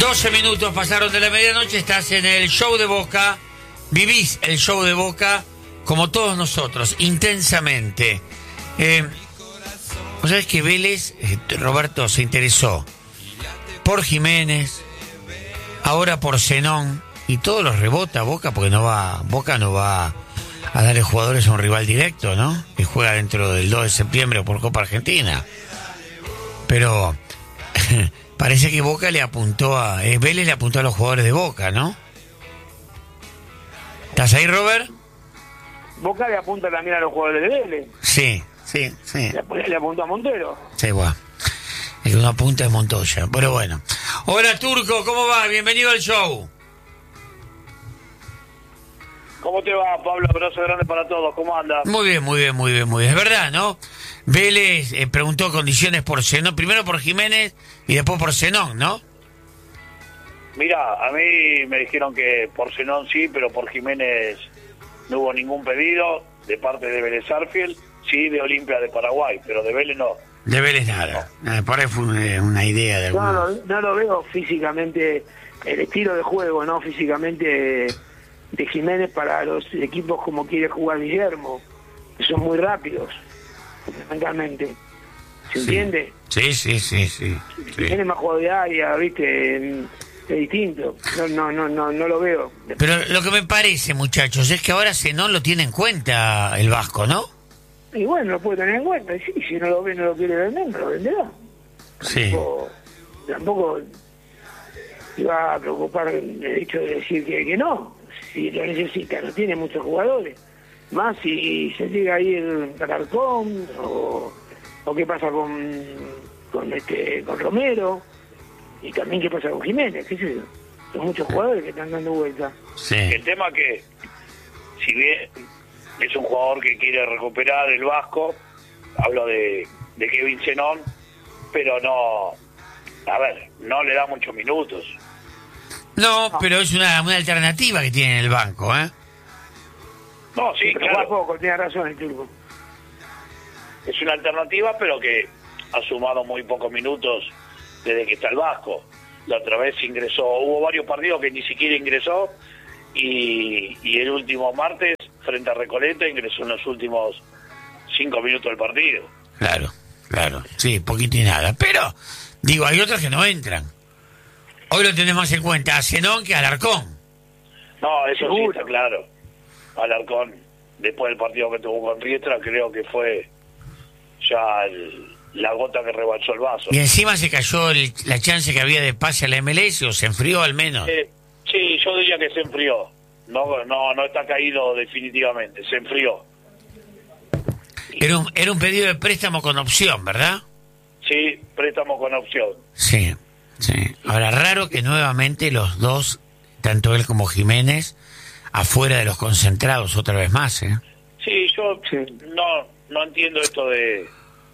12 minutos pasaron de la medianoche, estás en el show de Boca, vivís el show de Boca como todos nosotros, intensamente. ¿Vos sabés que Vélez, Roberto, se interesó por Jiménez, ahora por Zenón, y todos los rebota Boca, porque Boca no va a darle jugadores a un rival directo, ¿no? Que juega dentro del 2 de septiembre por Copa Argentina. Pero parece que Boca le apuntó Vélez le apuntó a los jugadores de Boca, ¿no? ¿Estás ahí, Robert? Boca le apunta también a los jugadores de Vélez. Sí. Le apuntó a Montero. Sí, bueno. El que uno apunta es Montoya, pero bueno. Hola, Turco, ¿cómo va? Bienvenido al show. ¿Cómo te va, Pablo? Abrazo grande para todos. ¿Cómo andas? Muy bien. Es verdad, ¿no? Vélez preguntó condiciones por Zenón, primero por Jiménez y después por Zenón, ¿no? Mira, a mí me dijeron que por Zenón sí, pero por Jiménez no hubo ningún pedido de parte de Vélez Sarsfield, sí de Olimpia de Paraguay, pero de Vélez no. De Vélez nada. Por ahí fue una idea de algunos. No lo veo físicamente, el estilo de juego, ¿no? Físicamente de Jiménez para los equipos como quiere jugar Guillermo, que son muy rápidos, fundamentalmente. ¿Se entiende? Sí. Tiene más juego de área, ¿viste? Es distinto. No lo veo. Pero lo que me parece, muchachos, es que ahora Zenón lo tiene en cuenta el Vasco, ¿no? Y bueno, lo puede tener en cuenta. Sí, si no lo ve, no lo quiere vender, no lo venderá. Sí. Tampoco iba a preocupar el hecho de decir que no. Si lo necesita, no tiene muchos jugadores. Más si se llega ahí el Alarcón o qué pasa con Romero y también qué pasa con Jiménez, qué sé yo. Son muchos jugadores que están dando vuelta. Sí. El tema que, si bien es un jugador que quiere recuperar el Vasco, hablo de Kevin Zenón, pero no le da muchos minutos. No, pero es una alternativa que tiene en el banco, ¿eh? No, sí, pero claro. poco, tiene razón el Turco. Es una alternativa, pero que ha sumado muy pocos minutos desde que está el Vasco. La otra vez hubo varios partidos que ni siquiera ingresó, y el último martes, frente a Recoleta, ingresó en los últimos 5 minutos del partido. Claro. Sí, poquito y nada. Pero, digo, hay otros que no entran. Hoy lo tenés más en cuenta a Zenón que a Alarcón. No, eso sí está claro. Alarcón, después del partido que tuvo con Riestra, creo que fue ya la gota que rebalsó el vaso. Y encima se cayó la chance que había de pase a la MLS, o se enfrió al menos. Sí, yo diría que se enfrió. No está caído definitivamente, se enfrió. Era un pedido de préstamo con opción, ¿verdad? Sí, préstamo con opción. Sí. Ahora, raro que nuevamente los dos, tanto él como Jiménez, afuera de los concentrados otra vez más, ¿eh? Sí, yo no entiendo esto de...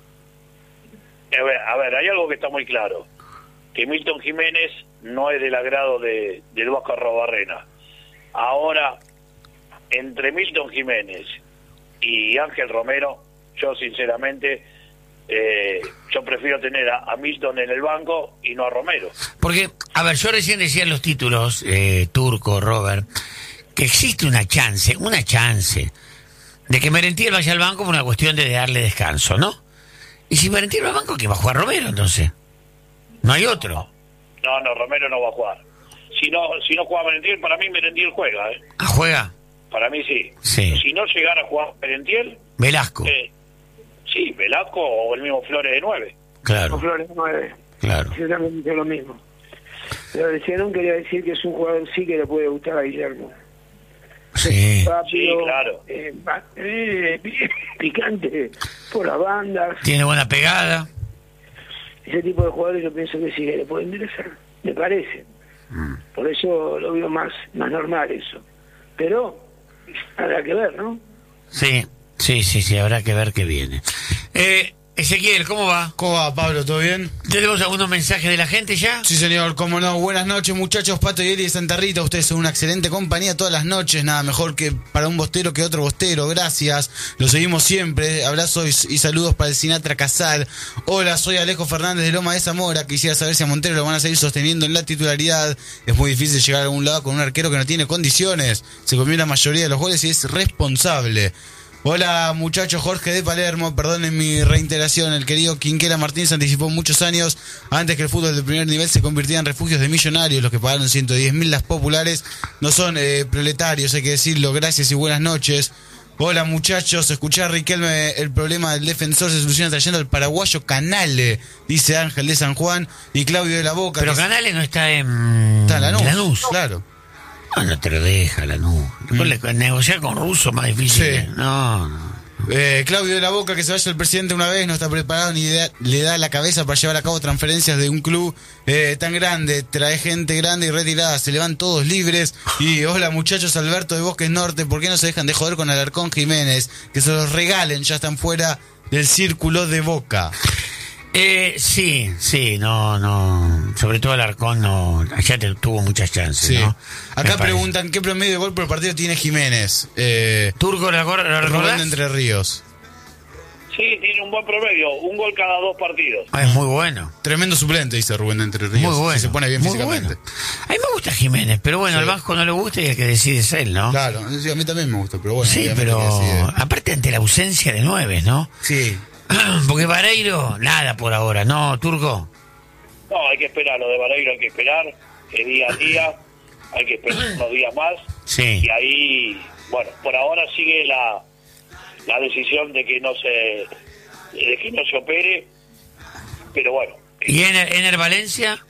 A ver, hay algo que está muy claro, que Milton Jiménez no es del agrado del Vasco Arrobarrena. Ahora, entre Milton Jiménez y Ángel Romero, yo sinceramente, yo prefiero tener a Milton en el banco y no a Romero. Porque, a ver, yo recién decía en los títulos, Turco, Robert, que existe una chance de que Merentiel vaya al banco por una cuestión de darle descanso, ¿no? Y si Merentiel va al banco, ¿quién va a jugar? Romero, entonces. No hay otro. No, Romero no va a jugar. Si no juega Merentiel, para mí Merentiel juega, ¿eh? ¿Ah, juega? Para mí sí. Sí. Si no llegara a jugar Merentiel... Velasco. Sí, Velasco o el mismo Flores de 9. Claro. O Flores 9. Claro. Yo también dije lo mismo. Pero de Zenón quería decir que es un jugador sí que le puede gustar a Guillermo. Sí. Rápido, Sí, claro. Picante por las bandas. Tiene buena pegada. Ese tipo de jugadores yo pienso que sí que le puede interesar, me parece. Por eso lo veo más normal eso. Pero habrá que ver, ¿no? Sí, habrá que ver qué viene. Ezequiel, ¿cómo va? ¿Cómo va, Pablo? ¿Todo bien? ¿Tenemos algunos mensajes de la gente ya? Sí, señor, cómo no. Buenas noches, muchachos. Pato y Eli de Santa Rita. Ustedes son una excelente compañía todas las noches. Nada mejor que para un bostero que otro bostero. Gracias. Lo seguimos siempre. Abrazos y saludos para el Sinatra Casal. Hola, soy Alejo Fernández de Loma de Zamora. Quisiera saber si a Montero lo van a seguir sosteniendo en la titularidad. Es muy difícil llegar a algún lado con un arquero que no tiene condiciones. Se comió la mayoría de los goles y es responsable. Hola muchachos, Jorge de Palermo, perdonen mi reiteración, el querido Quinquela Martínez anticipó muchos años antes que el fútbol de primer nivel se convirtiera en refugios de millonarios, los que pagaron 110.000 las populares no son proletarios, hay que decirlo, gracias y buenas noches. Hola muchachos, escuchá a Riquelme, el problema del defensor se soluciona trayendo al paraguayo Canale, dice Ángel de San Juan y Claudio de la Boca. Pero Canale no está en... Está en Lanús. Claro. No te lo deja Lanús. Negociar con Russo más difícil. Sí. No. Claudio de la Boca, que se vaya el presidente una vez, no está preparado ni le da la cabeza para llevar a cabo transferencias de un club tan grande, trae gente grande y retirada, se le van todos libres. Y hola muchachos, Alberto de Bosques Norte, ¿por qué no se dejan de joder con Alarcón Jiménez? Que se los regalen, ya están fuera del círculo de Boca. Sí, no. Sobre todo Alarcón ya tuvo muchas chances, Sí. ¿no? Acá preguntan qué promedio de gol por partido tiene Jiménez. ¿Turco la recordás? Rubén de Entre Ríos. Sí, tiene un buen promedio, un gol cada 2 partidos. Es muy bueno. Tremendo suplente, dice Rubén de Entre Ríos. Muy bueno. Si se pone bien muy físicamente. Bueno. A mí me gusta Jiménez, pero bueno, Sí. al Vasco no le gusta y el que decide es él, ¿no? Claro, sí, a mí también me gusta, pero bueno. Sí, obviamente pero que decide. aparte ante la ausencia de 9, ¿no? Sí. Porque Vareiro, nada por ahora, ¿no, Turco? No, hay que esperar, lo de Vareiro hay que esperar, es día a día, hay que esperar unos días más. Sí. Y ahí, bueno, por ahora sigue la decisión de que no se opere, pero bueno. ¿Y Ener Valencia?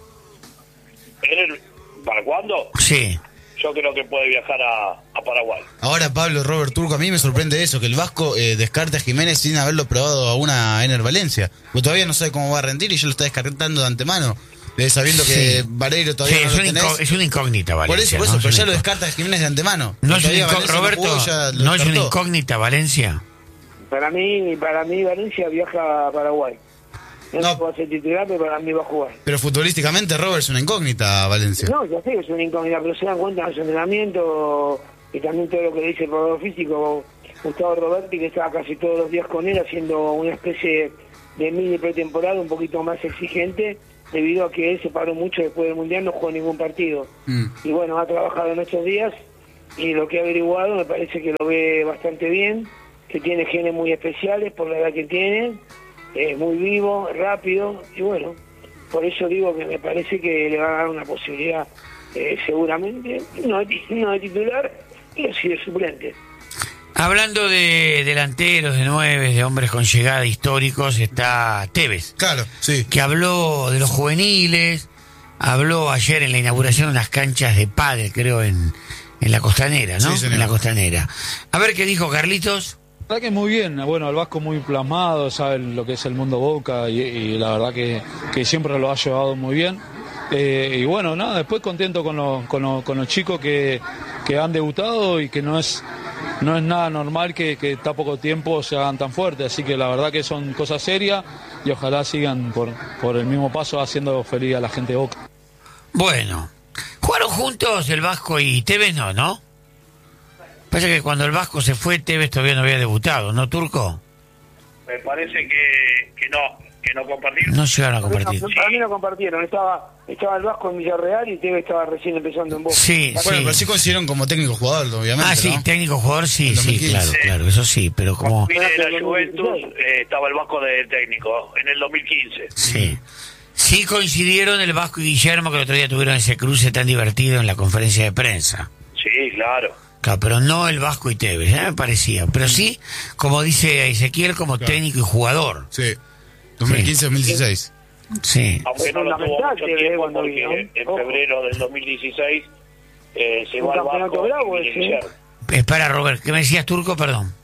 ¿Para cuándo? Sí. Yo creo que puede viajar a Paraguay. Ahora, Pablo, Robert Turco, a mí me sorprende eso, que el Vasco descarte a Jiménez sin haberlo probado a una Ener Valencia. Porque todavía no sabe cómo va a rendir y ya lo está descartando de antemano, sabiendo que Sí. Vareiro todavía Sí, no lo tenés. es una incógnita, Valencia. Por eso, ¿no? pero Es ya una lo descarta a Jiménez de antemano. ¿No es una Todavía Valencia Roberto, jugó y ya lo no es una descartó. incógnita, Valencia? Para mí Valencia viaja a Paraguay. No puede ser titular, pero para mí va a jugar. Pero futbolísticamente, Robert, es una incógnita, Valencia. No, ya sé que es una incógnita, pero se dan cuenta en su entrenamiento y también todo lo que dice el probador físico, Gustavo Roberti, que estaba casi todos los días con él haciendo una especie de mini pretemporada un poquito más exigente, debido a que él se paró mucho después del Mundial, no jugó ningún partido. Y bueno, ha trabajado en estos días y lo que ha averiguado me parece que lo ve bastante bien, que tiene genes muy especiales por la edad que tiene, es muy vivo, rápido, y bueno, por eso digo que me parece que le va a dar una posibilidad seguramente, no de titular, pero sí de suplente. Hablando de delanteros, de 9, de hombres con llegada históricos, está Tevez. Claro, sí. Que habló de los juveniles, habló ayer en la inauguración de unas canchas de pádel, creo, en la Costanera, ¿no? Sí, señor. En la Costanera. A ver qué dijo Carlitos. La verdad que muy bien, bueno, el Vasco muy plasmado, sabe lo que es el mundo Boca y la verdad que siempre lo ha llevado muy bien. Y bueno, nada, después contento con los chicos que han debutado y que no es nada normal que tan poco tiempo se hagan tan fuertes, así que la verdad que son cosas serias y ojalá sigan por el mismo paso haciendo feliz a la gente de Boca. Bueno, ¿jugaron juntos el Vasco y Tevez? No. Pasa que cuando el Vasco se fue, Tevez todavía no había debutado, ¿no, Turco? Me parece que no compartieron. No llegaron a compartir. Para mí no compartieron, estaba el Vasco en Villarreal y Tevez estaba recién empezando en Boca. Sí, Bueno, sí. pero sí coincidieron como técnico jugador, obviamente, Ah, sí, ¿no? técnico jugador, sí, En 2015. claro, eso sí, pero como... Vine de la Juventus, estaba el Vasco de técnico en el 2015. Sí. Sí coincidieron el Vasco y Guillermo, que el otro día tuvieron ese cruce tan divertido en la conferencia de prensa. Sí, claro. Claro, pero no el Vasco y Tevez, ya me parecía. Pero sí, como dice Ezequiel, como técnico y jugador. Sí. 2015-2016. Sí. Aunque no lo tuvo Fundamental mucho que tiempo cuando porque vino, en ojo. febrero del 2016 se Un va al campeonato Vasco bravo y ese, viene Guillermo. Espera, Robert, ¿qué me decías, Turco? Perdón.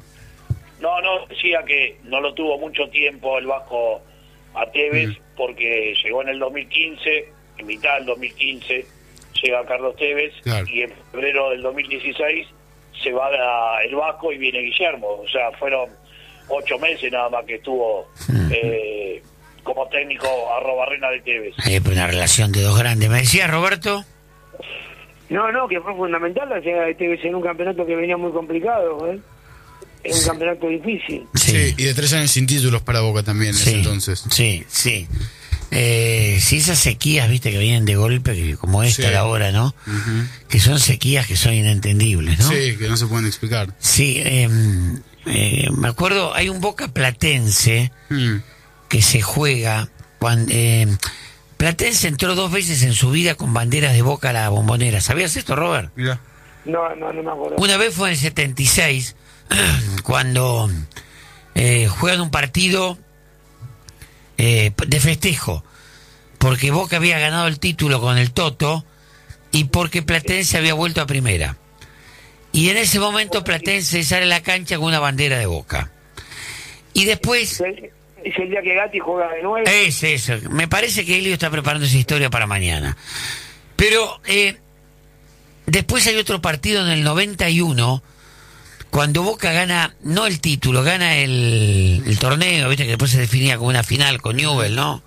No, decía que no lo tuvo mucho tiempo el Vasco a Tevez porque llegó en el 2015, en mitad del 2015 llega Carlos Tevez, Claro. y en febrero del 2016 se va el Vasco y viene Guillermo. O sea, fueron 8 meses nada más que estuvo como técnico Arrobarrena de Tevez. Pues una relación de dos grandes. ¿Me decía Roberto? No, que fue fundamental la llegada de Tevez en un campeonato que venía muy complicado, ¿eh? Es un campeonato difícil. Sí, y de 3 años sin títulos para Boca también en ese entonces. Sí. Sí, esas sequías, viste, que vienen de golpe, que como esta la hora, ¿no? Que son sequías que son inentendibles, ¿no? Sí, que no se pueden explicar. Sí, me acuerdo, hay un Boca Platense que se juega cuando... Platense entró 2 veces en su vida con banderas de Boca a la Bombonera. ¿Sabías esto, Robert? Mira. No me acuerdo. Una vez fue en el 76, cuando juegan un partido de festejo, porque Boca había ganado el título con el Toto y porque Platense había vuelto a primera. Y en ese momento Platense sale a la cancha con una bandera de Boca. Y después... Es el día que Gatti juega de nuevo. Es eso. Me parece que Elio está preparando esa historia para mañana. Pero después hay otro partido en el 91, cuando Boca gana, no el título, gana el torneo, viste que después se definía como una final con Newell, ¿no?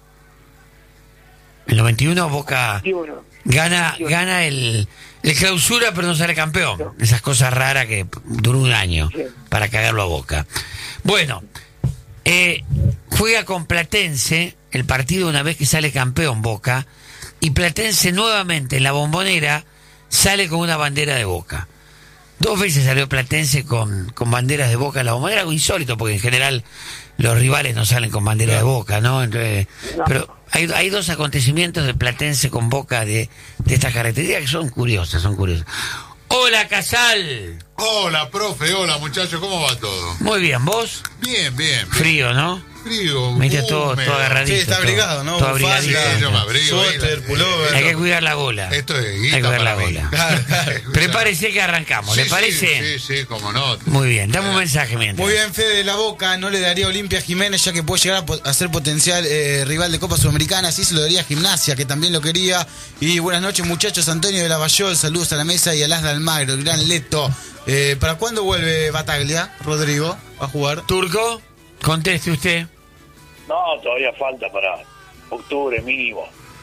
El 91 Boca gana el clausura, pero no sale campeón. Esas cosas raras que duró un año para cagarlo a Boca. Bueno, juega con Platense el partido una vez que sale campeón Boca, y Platense nuevamente en la Bombonera sale con una bandera de Boca. 2 veces salió Platense con banderas de Boca en la Bombonera, algo insólito porque en general los rivales no salen con bandera de Boca, ¿no? Entonces, pero hay 2 acontecimientos de Platense con Boca de estas características que son curiosas. Hola, Casal. Hola, profe, hola, muchachos, ¿cómo va todo? Muy bien, ¿vos? Bien. Frío, ¿no? Frío, Viste todo agarradito. Sí, está abrigado, ¿no? Todo abrigadito. Sí, yo me abrigo. Suéter, pullover. Hay que cuidar la gola. Esto es Hay guita que cuidar para la mí. gola. Prepárese que arrancamos, ¿le parece? Sí, cómo no. Muy bien, dame un mensaje mientras. Muy bien, Fede de la Boca no le daría a Olimpia Jiménez, ya que puede llegar a ser potencial rival de Copa Sudamericana. Sí se lo daría a Gimnasia, que también lo quería. Y buenas noches, muchachos. Antonio de Lavallol, saludos a la mesa, y a Las de Almagro, el gran Leto. ¿Para cuándo vuelve Bataglia, Rodrigo, a jugar? Turco, conteste usted. No, todavía falta para octubre mínimo.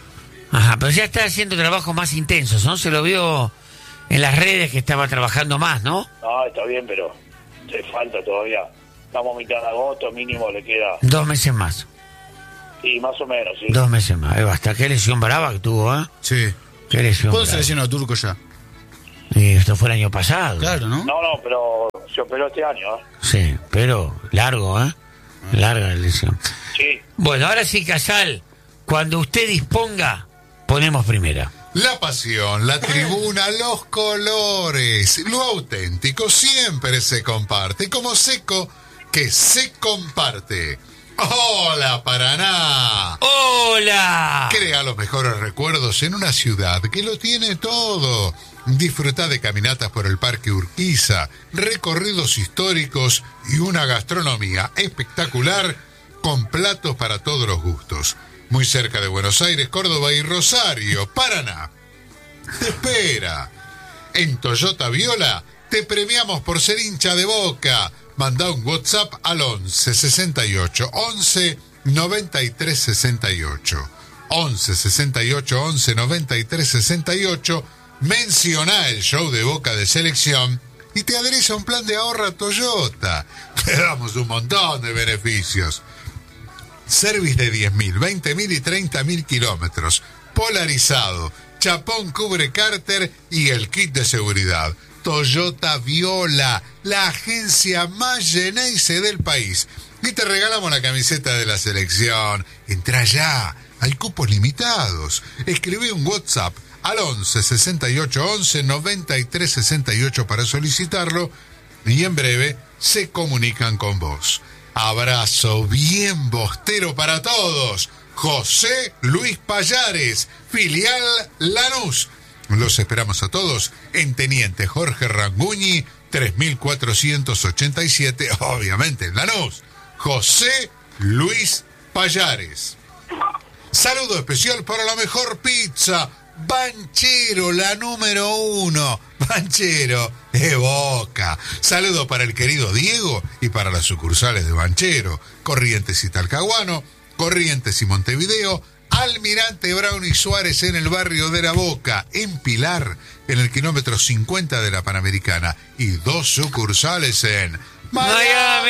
Ajá, pero ya está haciendo trabajos más intensos, ¿no? Se lo vio en las redes que estaba trabajando más, ¿no? No, está bien, pero se falta todavía. Estamos a mitad de agosto, mínimo le queda... 2 meses más. Sí, más o menos, sí. 2 meses más. Basta, qué lesión brava que tuvo, ¿eh? Sí. Qué lesión ¿Cuándo se brava. lesionó Turco ya? Esto fue el año pasado. Claro, ¿no? No, pero se operó este año, ¿eh? Sí, pero largo, ¿eh? Larga la lesión. Sí. Bueno, ahora sí, Casal, cuando usted disponga, ponemos primera. La pasión, la tribuna, los colores, lo auténtico siempre se comparte, como Seco, que se comparte. ¡Hola, Paraná! ¡Hola! Crea los mejores recuerdos en una ciudad que lo tiene todo. Disfruta de caminatas por el Parque Urquiza, recorridos históricos y una gastronomía espectacular con platos para todos los gustos. Muy cerca de Buenos Aires, Córdoba y Rosario, Paraná. Te espera. En Toyota Viola te premiamos por ser hincha de Boca. Manda un WhatsApp al 11 68 11 93 68. 11 68 11 93 68. Menciona el show de Boca de Selección y te adherís a un plan de ahorro Toyota. Te damos un montón de beneficios. Service de 10.000, 20.000 y 30.000 kilómetros. Polarizado. Chapón cubre cárter y el kit de seguridad. Toyota Viola, la agencia más Geneise del país. Y te regalamos la camiseta de la selección. Entra ya. Hay cupos limitados. Escribí un WhatsApp al 11 68 11 93 68 para solicitarlo y en breve se comunican con vos. Abrazo bien bostero para todos. José Luis Payares, filial Lanús. Los esperamos a todos en Teniente Jorge Ranguñi, 3487, obviamente en Lanús. José Luis Payares. Saludo especial para la mejor pizza, Banchero, la número 1. Banchero de Boca. Saludos para el querido Diego y para las sucursales de Banchero, Corrientes y Talcahuano, Corrientes y Montevideo, Almirante Brown y Suárez en el barrio de La Boca, en Pilar, en el kilómetro 50 de la Panamericana, y 2 sucursales en Miami.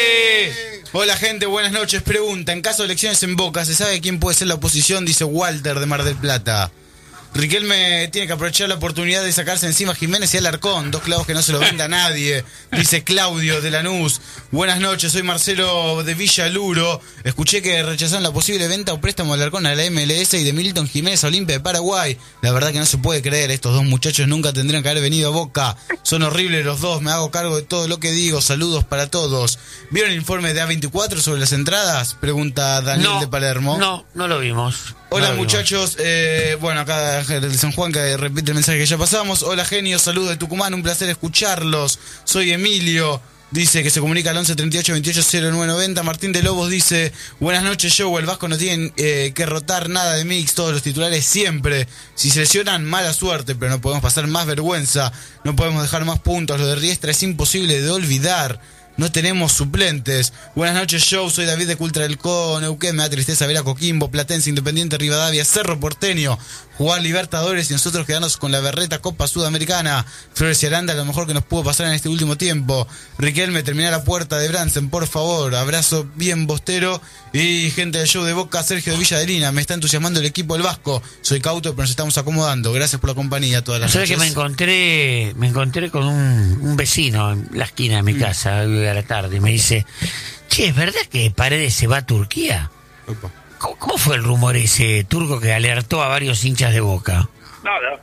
Hola gente, buenas noches. Pregunta, en caso de elecciones en Boca, ¿se sabe quién puede ser la oposición? Dice Walter de Mar del Plata. Riquelme tiene que aprovechar la oportunidad de sacarse encima a Jiménez y Alarcón, 2 clavos que no se lo venda a nadie, dice Claudio de Lanús. Buenas noches, soy Marcelo de Villaluro. Escuché que rechazaron la posible venta o préstamo de Alarcón a la MLS y de Milton Jiménez a Olimpia de Paraguay. La verdad que no se puede creer, estos 2 muchachos nunca tendrían que haber venido a Boca. Son horribles los 2, me hago cargo de todo lo que digo. Saludos para todos. ¿Vieron el informe de A24 sobre las entradas? Pregunta Daniel de Palermo. No lo vimos. Hola muchachos, bueno, acá de San Juan que repite el mensaje que ya pasamos. Hola genios, saludos de Tucumán, un placer escucharlos. Soy Emilio, dice que se comunica al 11 38 28 09 90. Martín de Lobos dice, buenas noches Joe, el Vasco no tiene que rotar nada de mix, todos los titulares siempre. Si se lesionan, mala suerte, pero no podemos pasar más vergüenza, no podemos dejar más puntos. Lo de Riestra es imposible de olvidar. No tenemos suplentes. Buenas noches, Joe. Soy David de Cultra del Co. Neuquén. Me da tristeza ver a Coquimbo, Platense, Independiente, Rivadavia, Cerro Porteño jugar Libertadores y nosotros quedarnos con la berreta Copa Sudamericana. Flores y Aranda, lo mejor que nos pudo pasar en este último tiempo. Riquelme, termina la puerta de Bransen, por favor. Abrazo bien bostero. Y gente del show de Boca, Sergio de Villadelina. Me está entusiasmando el equipo del Vasco. Soy cauto, pero nos estamos acomodando. Gracias por la compañía todas las noches. ¿Sabes que me encontré con un vecino en la esquina de mi casa hoy a la tarde y me dice, che, ¿es verdad que Paredes se va a Turquía? Opa. ¿Cómo fue el rumor ese turco que alertó a varios hinchas de Boca? Nada.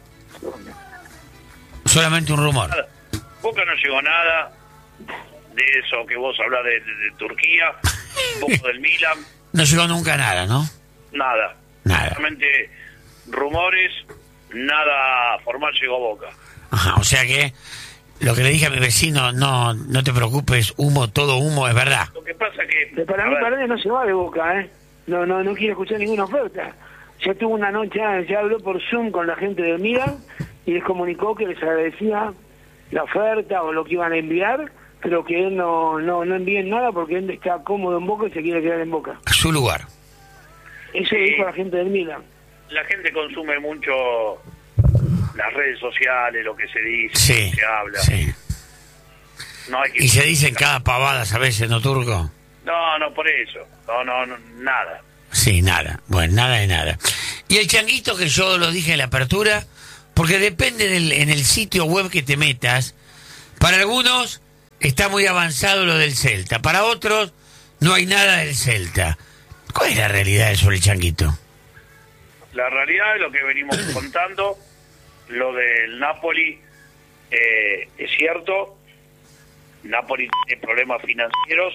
Solamente un rumor. Nada. Boca no llegó nada de eso que vos hablás de Turquía, un poco del Milan. No llegó nunca nada, ¿no? Nada. Solamente rumores, nada formal llegó a Boca. Ajá, o sea que lo que le dije a mi vecino, no te preocupes, humo, todo humo, es verdad. Lo que pasa que... Para mí Paredes no se va de Boca, ¿eh? No quiere escuchar ninguna oferta. Ya tuvo una noche, ya habló por Zoom con la gente de Milan y les comunicó que les agradecía la oferta o lo que iban a enviar, pero que él no envíen nada porque él está cómodo en Boca y se quiere quedar en Boca. A su lugar. Eso dijo la gente del Milan. La gente consume mucho las redes sociales, lo que se dice, Sí, lo que se habla. sí. No hay que... Y se dicen cada pavadas a veces, ¿no, Turco? No, por eso. No, nada. Sí, nada. Bueno, nada de nada. Y el changuito, que yo lo dije en la apertura, porque depende en el sitio web que te metas. Para algunos está muy avanzado lo del Celta. Para otros no hay nada del Celta. ¿Cuál es la realidad sobre el changuito? La realidad es lo que venimos contando. Lo del Napoli es cierto. Napoli tiene problemas financieros.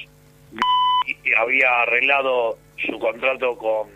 Y había arreglado su contrato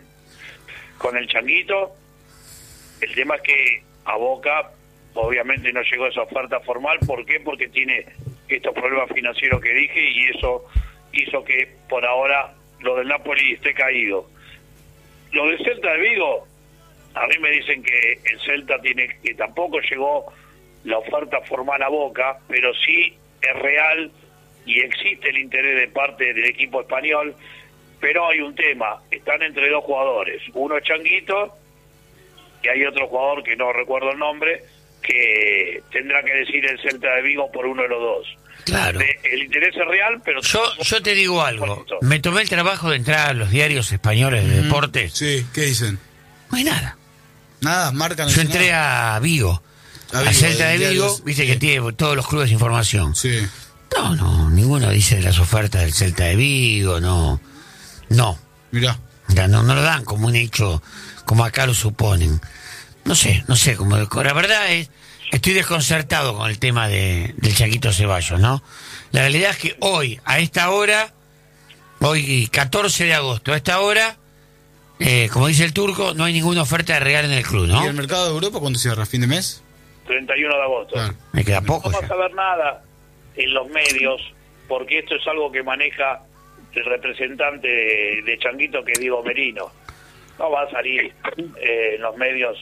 con el changuito. El tema es que a Boca obviamente no llegó esa oferta formal. ¿Por qué? Porque tiene estos problemas financieros que dije y eso hizo que por ahora lo del Napoli esté caído. Lo del Celta de Vigo, a mí me dicen que el Celta que tampoco llegó la oferta formal a Boca, pero sí es real y existe el interés de parte del equipo español, pero hay un tema, están entre 2 jugadores, uno es Changuito y hay otro jugador que no recuerdo el nombre, que tendrá que decir el Celta de Vigo por uno de los dos. Claro. El interés es real, pero... Yo te digo algo, me tomé el trabajo de entrar a los diarios españoles de deportes. Sí, ¿qué dicen? No hay nada. Nada, marcan. Yo entré a Vigo, a Celta de Vigo, diarios, viste sí. que tiene todos los clubes de información. Sí. No, ninguno dice de las ofertas del Celta de Vigo, no. Mirá. Ya no lo dan como un hecho, como acá lo suponen. No sé, como la verdad es, estoy desconcertado con el tema del Changuito Ceballos, ¿no? La realidad es que hoy, a esta hora, hoy 14 de agosto, a esta hora, como dice el Turco, no hay ninguna oferta de Real en el club, ¿no? ¿Y el mercado de Europa cuándo cierra? ¿Fin de mes? 31 de agosto. Claro. Me queda poco No ya. vas a ver nada en los medios, porque esto es algo que maneja el representante de Changuito, que es Diego Merino. No va a salir en los medios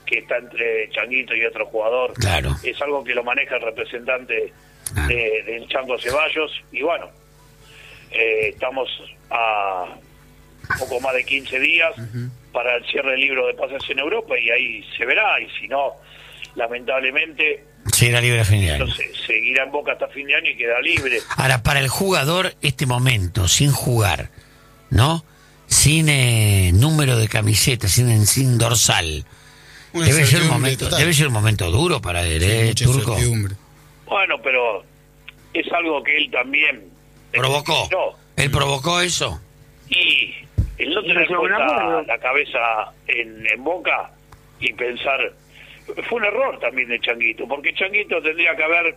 que está entre Changuito y otro jugador. Claro. Es algo que lo maneja el representante Claro. del Chango Ceballos, y bueno, estamos a poco más de 15 días para el cierre del libro de pases en Europa, y ahí se verá, y si no, lamentablemente Será libre a fin de año. entonces seguirá en Boca hasta fin de año y queda libre. Ahora, para el jugador, este momento, sin jugar, ¿no? Sin número de camiseta, sin dorsal, Una debe ser incertidumbre un momento duro para él, mucha Turco. incertidumbre. Bueno, pero es algo que él también ¿Provocó? No, ¿Él provocó eso? y el no tener se pone puesta acuerdo. la cabeza en Boca y pensar, fue un error también de Changuito, porque Changuito tendría que haber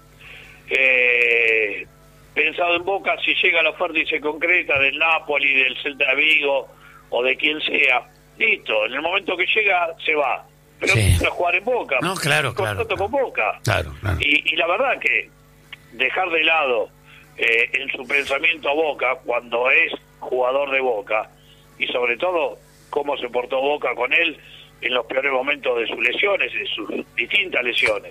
pensado en Boca. Si llega la oferta y se concreta del Napoli, del Celta de Vigo o de quien sea, listo, en el momento que llega se va, pero Sí. empieza a jugar en Boca. No, claro, Contrato con Boca. Claro, claro. Y la verdad que dejar de lado en su pensamiento a Boca cuando es jugador de Boca, y sobre todo cómo se portó Boca con él en los peores momentos de sus lesiones, de sus distintas lesiones.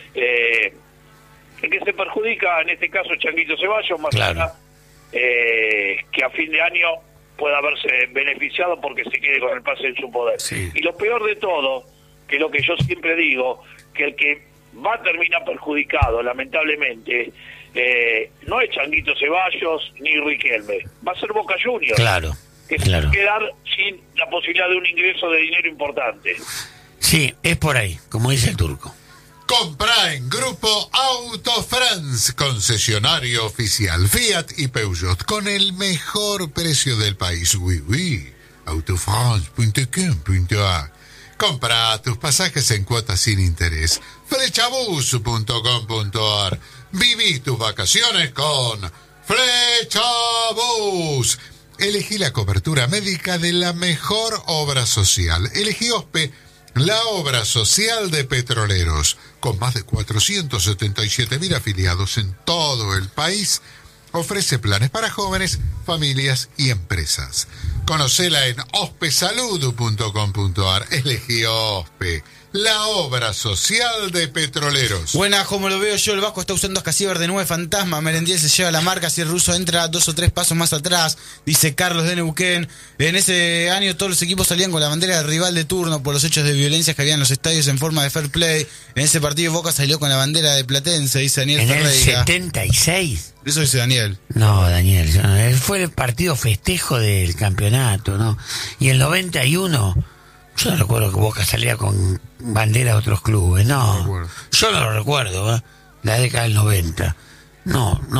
El que se perjudica en este caso Changuito Ceballos, más Claro. allá que a fin de año pueda haberse beneficiado porque se quede con el pase en su poder. Sí. Y lo peor de todo, que es lo que yo siempre digo, que el que va a terminar perjudicado, lamentablemente, no es Changuito Ceballos ni Riquelme, va a ser Boca Juniors, Claro, que claro. se va a quedar sin la posibilidad de un ingreso de dinero importante. Sí, es por ahí, como dice el Turco. Compra en Grupo Auto France, concesionario oficial Fiat y Peugeot, con el mejor precio del país. Oui, oui. Autofrance.com.ar. Compra tus pasajes en cuotas sin interés. Flechabus.com.ar. Viví tus vacaciones con Flechabus. Elegí la cobertura médica de la mejor obra social. Elegí OSPE, la obra social de Petroleros, con más de 477.000 afiliados en todo el país. Ofrece planes para jóvenes, familias y empresas. Conocela en ospesalud.com.ar. Elegí OSPE, la obra social de Petroleros. Buenas, como lo veo yo, el Vasco está usando Ascasíbar de 9 fantasma. Merendier se lleva la marca si el ruso entra 2 o 3 pasos más atrás, dice Carlos de Neuquén. En ese año todos los equipos salían con la bandera del rival de turno por los hechos de violencia que había en los estadios en forma de fair play. En ese partido Boca salió con la bandera de Platense, dice Daniel ¿En el Ferreira. 76? Eso dice Daniel. No, Daniel, fue el partido festejo del campeonato, ¿no? Y el 91, yo no recuerdo que Boca salía con bandera de otros clubes, no. recuerdo. Yo no lo recuerdo, ¿eh? La década del 90. No, no.